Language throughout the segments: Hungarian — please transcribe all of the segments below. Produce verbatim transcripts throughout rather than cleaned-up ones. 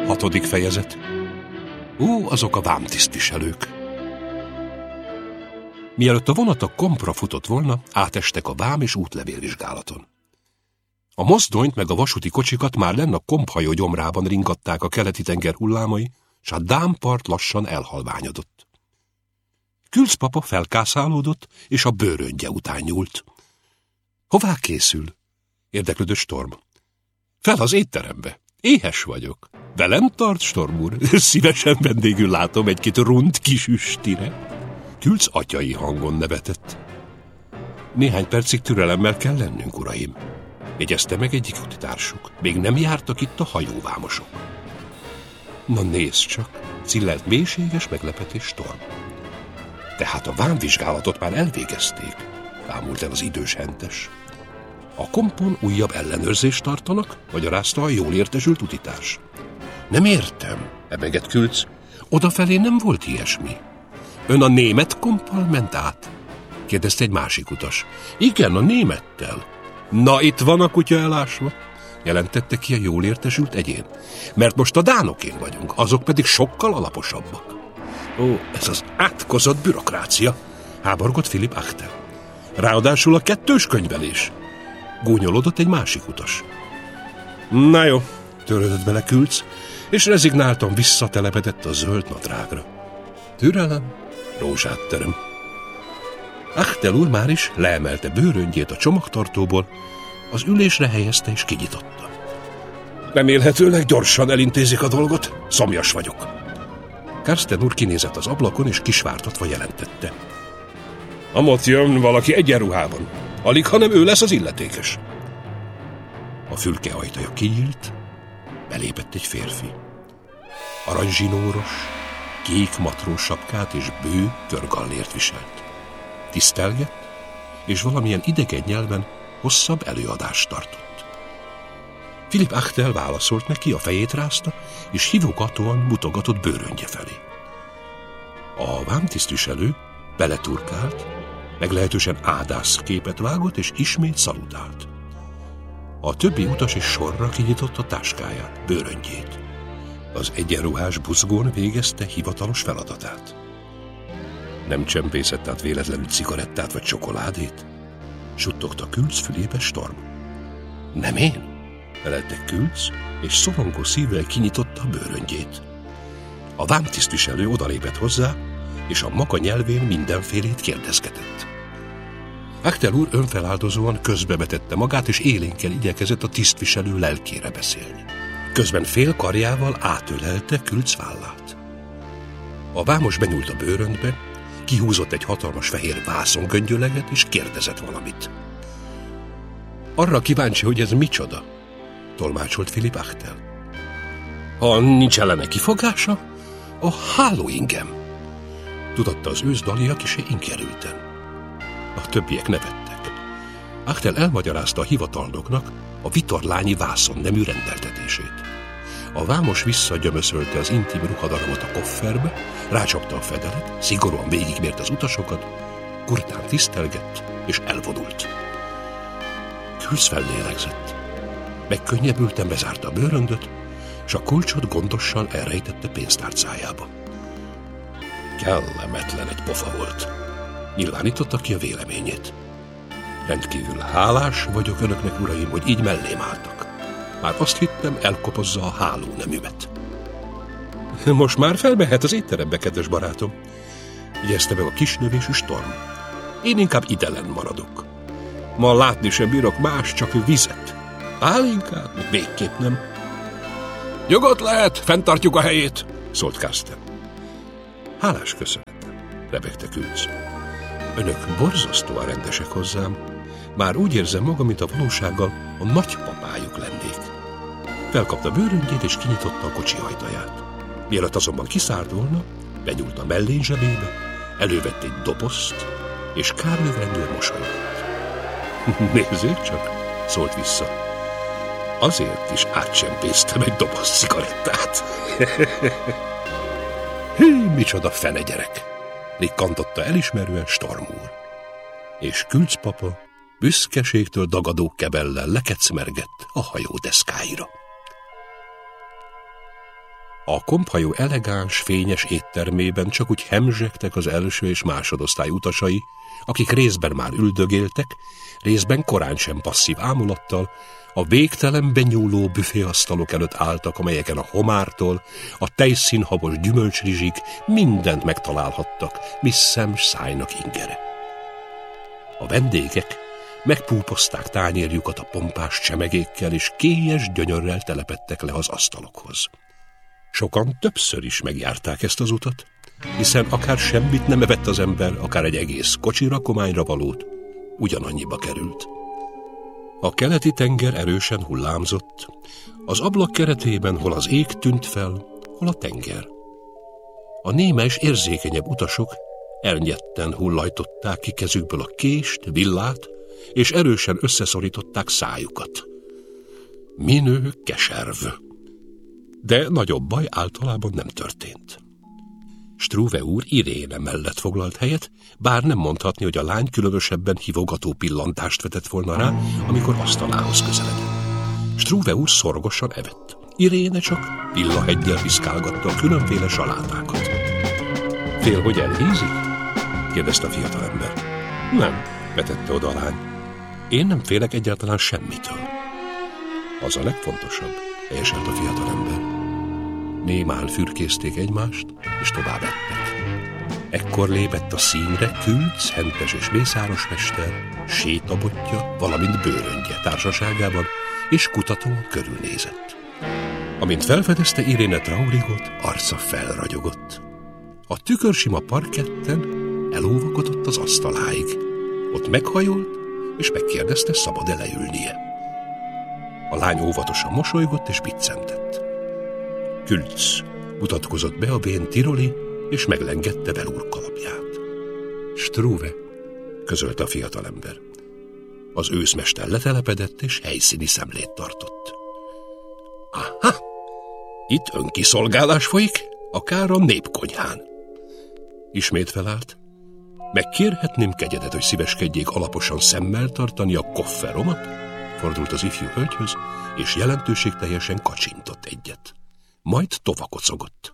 Hatodik fejezet. Ó, azok a vámtisztviselők. Mielőtt a vonat a Kompra futott volna, átestek a vám és útlevélvizsgálaton. A mozdonyt meg a vasúti kocsikat már lenn a Komphajó gyomrában ringatták a keleti tenger hullámai, s a dámpart lassan elhalványodott. Külsz papa felkászálódott, és a bőröndje után nyúlt. Hová készül? Érdeklődött Storm. Fel az étterembe. Éhes vagyok. Velem tart, Storm úr? Szívesen vendégül látom egy-két rund kis üstire. Külsz atyai hangon nevetett. Néhány percig türelemmel kell lennünk, uraim. Jegyezte meg egyik utitársuk. Még nem jártak itt a hajóvámosok. Na nézd csak, cillelt mélységes meglepetés Storm. Tehát a vámvizsgálatot már elvégezték, ámult el az idős hentes. A kompon újabb ellenőrzést tartanak, magyarázta a jól értesült utitárs. Nem értem, emegett Külsz. Odafelé nem volt ilyesmi. Ön a német komppal ment át? Kérdezte egy másik utas. Igen, a némettel. Na, itt van a kutya elásva, jelentette ki a jól értesült egyén. Mert most a dánokén vagyunk, azok pedig sokkal alaposabbak. Ó, ez az átkozott bürokrácia, háborgott Philipp Achtel. Ráadásul a kettős könyvelés. Gúnyolódott egy másik utas. Na jó, törődött bele Külsz, és rezignáltan visszatelepedett a zöld nadrágra. Türelem, rózsát terem. Achtel úr már is leemelte bőröndjét a csomagtartóból, az ülésre helyezte és kinyitotta. Remélhetőleg gyorsan elintézik a dolgot, szomjas vagyok. Karsten úr kinézett az ablakon, és kisvártatva jelentette. Amott jön valaki egyenruhában. Alig, hanem ő lesz az illetékes. A fülke ajtaja kinyílt, belépett egy férfi. Aranyzsinóros, kék matrós sapkát és bő körgallért viselt. Tisztelgett, és valamilyen idegen nyelven hosszabb előadást tartott. Philipp Achtel válaszolt neki, a fejét rázta, és hívogatóan mutogatott bőröndje felé. A vámtisztviselő beleturkált, meglehetősen ádász képet vágott, és ismét szalutált. A többi utas is sorra kinyitotta táskáját, bőröndjét. Az egyenruhás buzgón végezte hivatalos feladatát. Nem csempészett át véletlenül cigarettát vagy csokoládét? Suttogta Külsz fülébe Storm. Nem én? Felelte Külsz, és szorongó szívvel kinyitotta a bőröndjét. A vámtisztviselő odalépett hozzá, és a maga nyelvén mindenfélét kérdezgetett. Achtel úr önfeláldozóan közbevetette magát, és élénkkel igyekezett a tisztviselő lelkére beszélni. Közben fél karjával átölelte Külsz vállát. A vámos benyúlt a bőröndbe, kihúzott egy hatalmas fehér vászongöngyöleget, és kérdezett valamit. Arra kíváncsi, hogy ez micsoda, tolmácsolt Philipp Achtel. Ha nincs ellene kifogása, a hálóingem, tudatta az őszdaliak, és ingerülten. A többiek nevettek. Achtel elmagyarázta a hivatalnoknak a vitorlányi vászon nemű rendeltetését. A vámos visszagyömöszölte az intim ruhadarabot a kofferbe, rácsapta a fedelet, szigorúan végigmért az utasokat, kurtán tisztelgett, és elvonult. Külsz fellélegzett. Megkönnyebbülten bezárta a bőröndöt, és a kulcsot gondosan elrejtette pénztárcájába. Kellemetlen egy pofa volt. Nyilvánította ki a véleményét. Rendkívül hálás vagyok önöknek, uraim, hogy így mellém álltak. Már azt hittem, elkopozza a háló neműmet. Most már felmehet az étterembe, kedves barátom, jegyezte meg a kisnövésű Storm. Én inkább idelen maradok. Ma látni sem bírok más, csak vizet. Pálinkát, még végképp nem. Nyugodt lehet, fenntartjuk a helyét, szólt Karsten. Hálás köszönet, rebegte Külsz. Önök borzasztóan rendesek hozzám. Már úgy érzem magam, mint a valósággal a nagypapájuk lennék. Felkapta bőröndjét, és kinyitotta a kocsi ajtaját. Mielőtt azonban kiszállt volna, benyúlt a mellény zsebébe, elővett egy dobozt, és kárőrendően mosolygott. Nézzék csak, szólt vissza. Azért is átcsempésztem egy doboz cigarettát. Hű, micsoda fene gyerek, rikkantotta elismerően Storm úr. És Külsz papa büszkeségtől dagadó kebellel lekecmergett a hajó deszkáira. A komphajó elegáns, fényes éttermében csak úgy hemzsegtek az első és másodosztály utasai, akik részben már üldögéltek, részben korán sem passzív ámulattal, a végtelen benyúló büféasztalok előtt álltak, amelyeken a homártól, a tejszínhabos gyümölcsrizsig mindent megtalálhattak, mi szem szájnak ingere. A vendégek megpúpozták tányérjukat a pompás csemegékkel, és kélyes gyönyörrel telepedtek le az asztalokhoz. Sokan többször is megjárták ezt az utat, hiszen akár semmit nem evett az ember, akár egy egész kocsi rakományra valót, ugyanannyiba került. A keleti tenger erősen hullámzott, az ablak keretében hol az ég tűnt fel, hol a tenger. A néma és érzékenyebb utasok elnyetten hullajtották ki kezükből a kést, villát, és erősen összeszorították szájukat. Minő keserv. De nagyobb baj általában nem történt. Struve úr Iréne mellett foglalt helyet, bár nem mondhatni, hogy a lány különösebben hívogató pillantást vetett volna rá, amikor asztalához közeledett. Struve úr szorgosan evett. Iréne csak pillaheggyel piszkálgatta a különféle salátákat. Fél, hogy elhízik? Kérdezte a fiatalember. Nem, vetette oda a lány. Én nem félek egyáltalán semmitől. Az a legfontosabb, helyeselt a fiatalember. Némán fürkészték egymást, és tovább ettek. Ekkor lépett a színre Külc, Hentes és Mészáros mester, sétabotja, valamint bőröngye társaságában, és kutatóan körülnézett. Amint felfedezte Iréne Traurigot, arca felragyogott. A tükörsima parketten elóvakodott az asztaláig. Ott meghajolt, és megkérdezte, szabad-e leülnie. A lány óvatosan mosolygott és biccentett. Külc mutatkozott be a vén tiroli, és meglengette velúr kalapját. Struve, közölte a fiatalember. Az őszmester letelepedett, és helyszíni szemlét tartott. Aha, itt önkiszolgálás folyik, akár a népkonyhán. Ismét felállt. Megkérhetném kegyedet, hogy szíveskedjék alaposan szemmel tartani a kofferomat? Fordult az ifjú hölgyhöz, és jelentőségteljesen kacsintott egyet. Majd tovakocogott.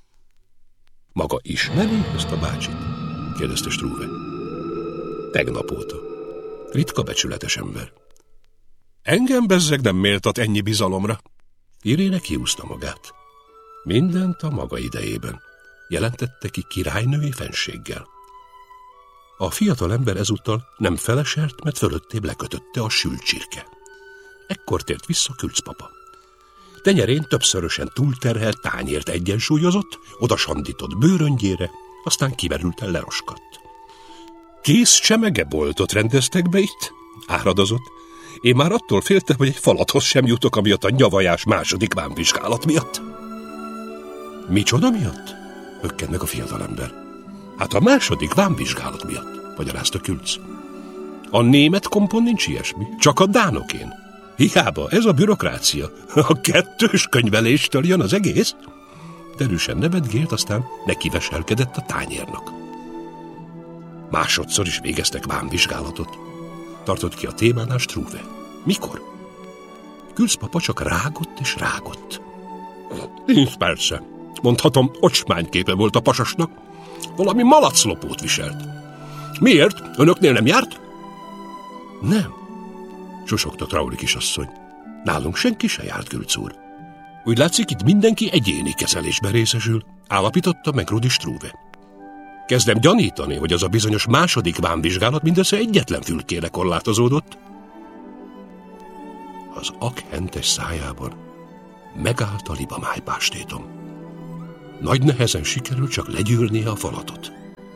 Maga ismeri ezt a bácsit? Kérdezte Struve. Tegnap óta. Ritka becsületes ember. Engem bezzeg nem méltat ennyi bizalomra. Iréne kiúzta magát. Mindent a maga idejében, jelentette ki királynői fenséggel. A fiatal ember ezúttal nem feleselt, mert fölöttébb lekötötte a sült csirke. Ekkor tért vissza Külc papa. Tenyerén többszörösen túlterhelt tányért egyensúlyozott, odasandított bőröngyére, aztán kimerülten leroskadt. Kész csemegeboltot rendeztek be itt? Áradozott. Én már attól féltem, hogy egy falathoz sem jutok, amiatt a nyavajás második vámvizsgálat miatt. Micsoda miatt? Hökkent meg a fiatalember. Hát a második vámvizsgálat miatt, magyarázta Külc. A német kompon nincs ilyesmi, csak a dánokén. Hiába, ez a bürokrácia. A kettős könyveléstől jön az egész. Derűsen nevetgélt, aztán nekiveselkedett a tányérnak. Másodszor is végeztek vámvizsgálatot. Tartott ki a témánál Struve. Mikor? Külc papa csak rágott és rágott. Nincs persze. Mondhatom, ocsmányképe volt a pasasnak. Valami malaclopót viselt. Miért? Önöknél nem járt? Nem, susogta Trauri kisasszony. Nálunk senki se járt, Külc úr. Úgy látszik, itt mindenki egyéni kezelésben részesül, állapította meg Rudi Struve. Kezdem gyanítani, hogy az a bizonyos második vámvizsgálat mindössze egyetlen fülkére korlátozódott. Az ak Hentes szájában megállt a libamájpástétom. Nagy nehezen sikerült csak legyűrnie a falatot.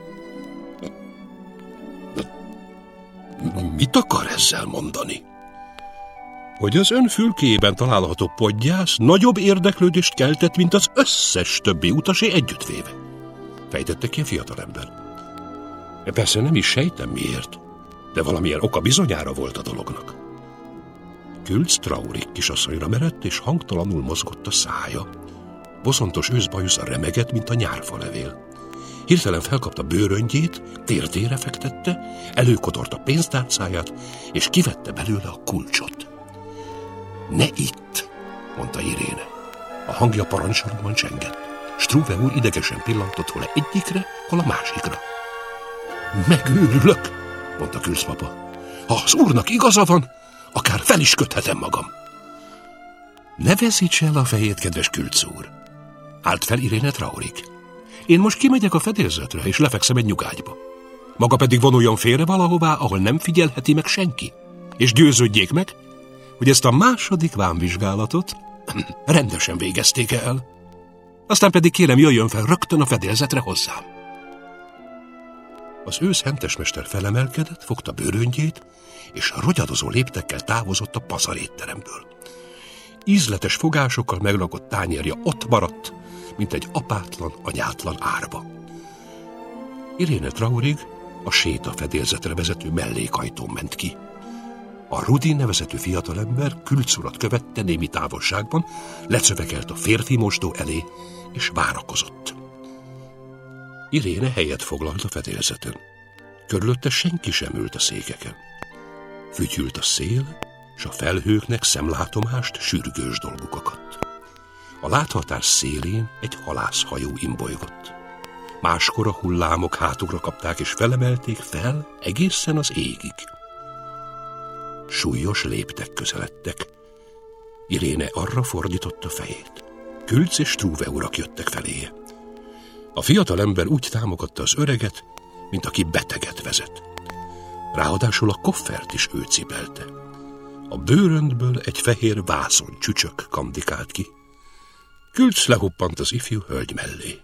Mit akar ezzel mondani? Hogy az ön fülkéjében található podgyász nagyobb érdeklődést keltett, mint az összes többi utasé együttvéve, fejtette ki a fiatalember. Persze nem is sejtem miért, de valamilyen oka bizonyára volt a dolognak. Külc Traurig kisasszonyra merett, és hangtalanul mozgott a szája. Bozontos őszbajusza remegett, mint a nyárfalevél. Hirtelen felkapta bőröngyét, térdére fektette, előkodort a pénztárcáját, és kivette belőle a kulcsot. Ne itt, mondta Iréne. A hangja parancsolóban csengett. Struve úr idegesen pillantott hol egyikre, hol a másikra. Megőrülök, mondta Külc papa. Ha az úrnak igaza van, akár fel is köthetem magam. Ne veszíts el a fejét, kedves Külc úr. Állt fel Iréne Traurig. Én most kimegyek a fedélzetre, és lefekszem egy nyugágyba. Maga pedig vonuljon félre valahová, ahol nem figyelheti meg senki. És győződjék meg, hogy ezt a második vámvizsgálatot rendesen végezték el. Aztán pedig kérem, jöjjön fel rögtön a fedélzetre hozzám. Az ősz hentesmester felemelkedett, fogta bőröngyét, és rogyadozó léptekkel távozott a pazarétteremből. Ízletes fogásokkal meglakott tányérja ott maradt, mint egy apátlan, anyátlan árva. Iréne Traurig a séta fedélzetre vezető mellékajtón ment ki. A Rudi nevezetű fiatalember Külc urat követte némi távolságban, lecövekelt a férfi mosdó elé, és várakozott. Iréne helyet foglalt a fedélzeten. Körülötte senki sem ült a székeken. Fütyült a szél, s a felhőknek szemlátomást sürgős dolguk akadt. A láthatás szélén egy halászhajó imbolygott. Máskor a hullámok hátukra kapták és felemelték fel egészen az égig. Súlyos léptek közeledtek. Iréne arra fordította fejét. Külc és Struve urak jöttek feléje. A fiatalember úgy támogatta az öreget, mint aki beteget vezet. Ráadásul a koffert is ő cipelte. A bőröndből egy fehér vászon csücsök kandikált ki. Külc lehuppant az ifjú hölgy mellé.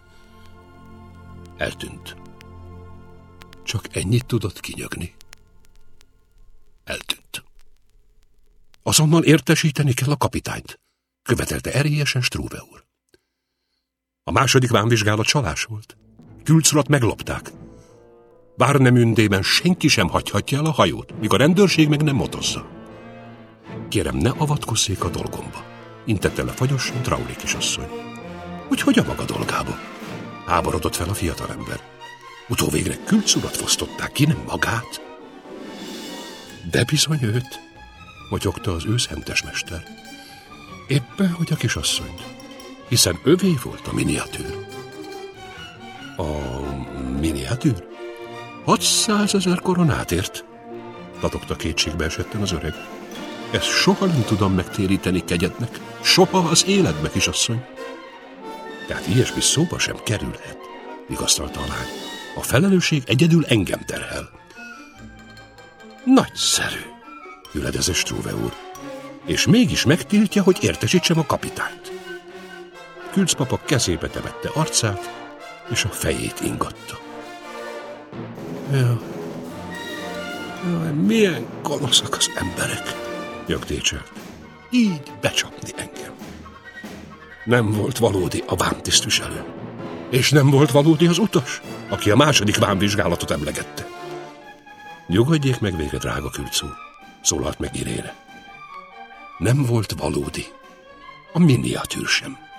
Eltűnt. Csak ennyit tudott kinyögni. Eltűnt. Azonnal értesíteni kell a kapitányt, követelte erélyesen Struve úr. A második vámvizsgálat csalás volt. Külc urat meglopták. Várnemündében senki sem hagyhatja el a hajót, míg a rendőrség meg nem motozza. Kérem, ne avatkozzék a dolgomba, intette le fagyosan Traurig kisasszony. Úgyhogy a maga dolgába? Háborodott fel a fiatalember. Utóvégre Külc urat fosztották ki, nem magát? De bizony őt, motyogta az ősz hentesmester. Éppen, hogy a kisasszonyt, hiszen övé volt a miniatűr. A miniatűr? hatszázezer koronátért, tatogta kétségbe esetten az öreg. Ezt soha nem tudom megtéríteni kegyednek, soha az életbe, kisasszony. Tehát ilyesmi szóba sem kerülhet, vigasztalta a lány. A felelősség egyedül engem terhel. Nagyszerű, üledezett Struve úr, és mégis megtiltja, hogy értesítsem a kapitányt. Külc papa kezébe temette arcát, és a fejét ingatta. Ja, jaj, milyen gonoszak az emberek, nyögdécselt. Így becsapni engem. Nem volt valódi a vámtisztviselő, és nem volt valódi az utas, aki a második vámvizsgálatot emlegette. Nyugodjék meg végre, drága Külc úr, szólalt meg Iréne. Nem volt valódi, a miniatűr sem.